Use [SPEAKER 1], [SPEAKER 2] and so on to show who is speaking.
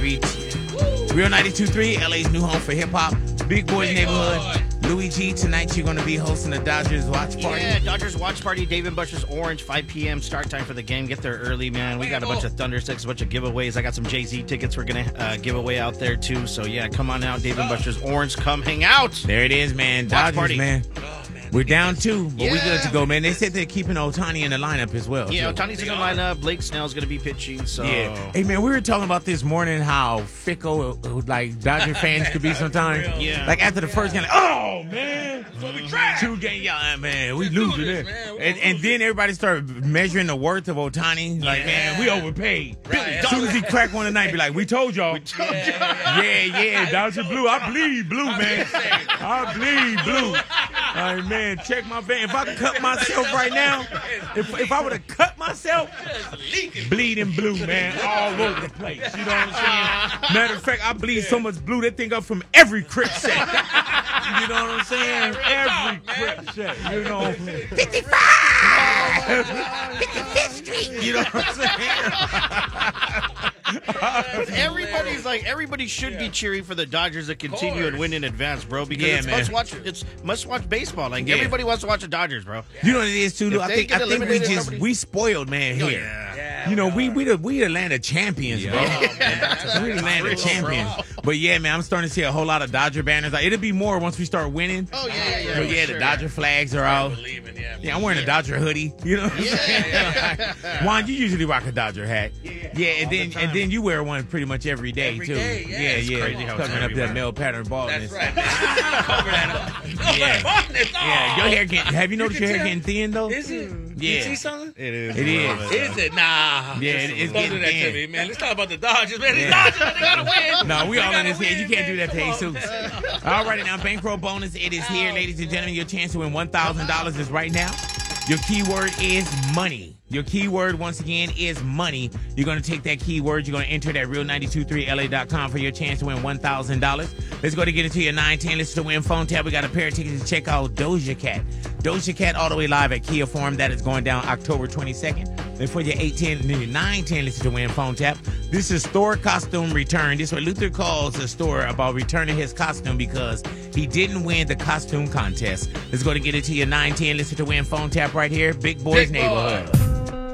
[SPEAKER 1] baby. Real 92.3, LA's new home for hip-hop. Big Boys Neighborhood. Louis G, tonight you're going to be hosting the Dodgers watch party.
[SPEAKER 2] Yeah, Dodgers watch party, Dave & Buster's Orange, 5 p.m. start time for the game. Get there early, man. We got a bunch of Thundersticks, a bunch of giveaways. I got some Jay-Z tickets we're going to give away out there, too. So, yeah, come on out, Dave & Buster's Orange. Come hang out.
[SPEAKER 1] There it is, man. Dodgers, party. Man. We're down 2, but we good to go, man. They said they're keeping Ohtani in the lineup as well.
[SPEAKER 2] Yeah, Ohtani's in the lineup. Blake Snell's going to be pitching, so...
[SPEAKER 1] Yeah. Hey, man, we were talking about this morning how fickle, like, Dodger fans could be sometimes.
[SPEAKER 2] Yeah.
[SPEAKER 1] Like, after the first game, like, oh, man. That's what we tried. 2 games, yeah, man, we losing it. And then everybody started measuring the worth of Ohtani. Like, man, we overpaid. Right. As soon as he cracked one tonight, be like, we told y'all. Yeah, Dodger blue. I bleed blue, man. I bleed blue. All right, man, check my vein. If I cut myself right now, if I would have cut myself, bleeding blue, man, all over the place. You know what I'm saying? Matter of fact, I bleed so much blue, that thing up from every Crip set. You know what I'm saying? Every Crip set. You know, 55! 55th Street. You know what I'm saying?
[SPEAKER 2] Everybody should be cheering for the Dodgers to continue and win in advance, bro. Because it's must-watch baseball. Like everybody wants to watch the Dodgers, bro.
[SPEAKER 1] You know what it is too, Lou? I think we spoiled, man. Here, you know, we the Atlanta champions, bro. We the Atlanta champions. But yeah, man, I'm starting to see a whole lot of Dodger banners. It'll be more once we start winning.
[SPEAKER 2] Oh yeah.
[SPEAKER 1] But yeah, the Dodger flags are out. Yeah, I'm wearing a Dodger hoodie. You know what I'm saying? Juan, you usually rock a Dodger hat. Yeah, and then you wear one pretty much every day too. Yeah.
[SPEAKER 2] Crazy how
[SPEAKER 1] covering up that male pattern baldness.
[SPEAKER 3] That's right. Cover that up.
[SPEAKER 1] Yeah, your hair have you noticed your hair getting thin though?
[SPEAKER 3] Is it?
[SPEAKER 1] Yeah.
[SPEAKER 3] You see something?
[SPEAKER 1] It is.
[SPEAKER 3] Is it? Nah.
[SPEAKER 1] Yeah, it's
[SPEAKER 3] don't do that
[SPEAKER 1] getting
[SPEAKER 3] to me,
[SPEAKER 1] thin.
[SPEAKER 3] man. Let's talk about the Dodgers, man. The Dodgers, they gotta win.
[SPEAKER 1] No, we all in his head. You can't do that to
[SPEAKER 3] Come on,
[SPEAKER 1] Jesus. All right, now bankroll bonus. It is here, ladies and gentlemen. Your chance to win $1,000 is right now. Your keyword is money. Your keyword, once again, is money. You're going to take that keyword. You're going to enter it at real923la.com for your chance to win $1,000. Let's go to get into your 910 Listen to Win phone tab. We got a pair of tickets to check out Doja Cat. Doja Cat all the way live at Kia Forum. That is going down October 22nd. And for your 810 and your 910 Listen to Win phone tab, this is store costume return. This is what Luther calls the store about returning his costume because he didn't win the costume contest. Let's go to get into your 910 Listen to Win phone tab right here. Big Boys Neighborhood.